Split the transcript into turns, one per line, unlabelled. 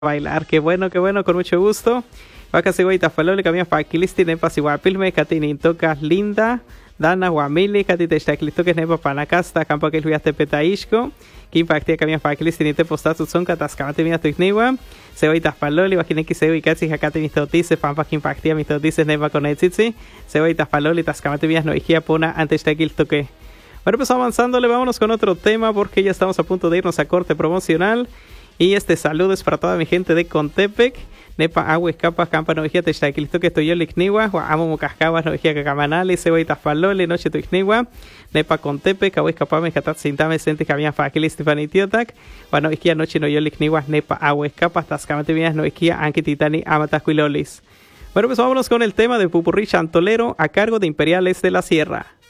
Bailar, qué bueno, con mucho gusto. Vaca ceboita falole, camia fakilisti, nepa siwapilme, katini tocas linda, dana guamili, katite staklisto que nepa panacasta, campo que luiaste petaishko, que impactia camia fakilisti, ni te postatu son catascamate mia tuigniwa, ceboita falole, vagine que sewi katsi hakate mis totices, pampa que impactia mis totices nepa con etsitsi, ceboita falole, tascamate mias no higia pona antes staklisto que. Bueno, pues avanzándole, vámonos con otro tema porque ya estamos a punto de irnos a corte promocional. Y este saludo es para toda mi gente de Contepec. Nepa agua escapa campa no vigía te listo que estoy yo likniwa, amo mocascabas no vigía cacamanali, ceboitas falole, noche tu ikniwa. Nepa Contepec, agua escapa me catat sintame sente que había faquilis tifanitiotac. Bueno, vigía noche no yo likniwa, nepa agua escapa, tascamate mías no vigía anki titani amatascuilolis. Bueno, pues vámonos con el tema de Pupurrí Chantolero a cargo de Imperiales de la Sierra.